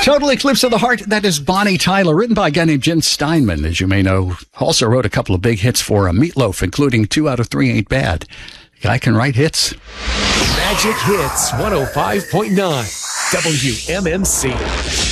Total Eclipse of the Heart, that is Bonnie Tyler, written by a guy named Jim Steinman, as you may know. Also wrote a couple of big hits for Meatloaf, including 2 Out of 3 Ain't Bad. Guy can write hits. Magic Hits 105.9 WMMC.